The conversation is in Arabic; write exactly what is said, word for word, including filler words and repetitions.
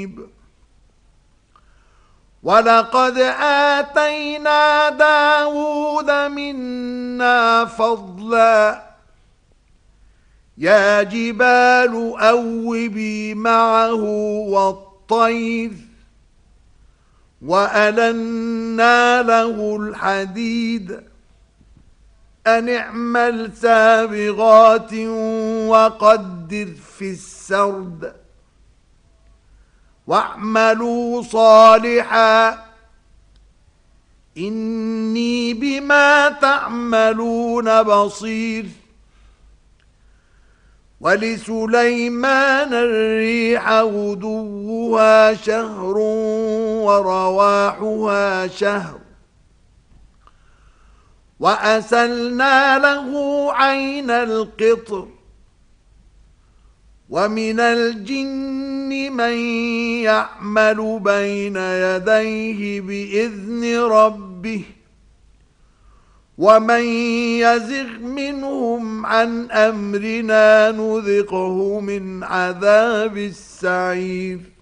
ولقد آتينا داود منا فضلا يا جبال أوبي معه والطير وألنا له الحديد أن اعمل سابغات وقدر في السرد واعملوا صالحا إني بما تعملون بصير. ولسليمان الريح غدوها شهر ورواحها شهر وأسلنا له عين القطر ومن الجن من يعمل بين يديه بإذن ربه ومن يزغ منهم عن أمرنا نذقه من عذاب السعير.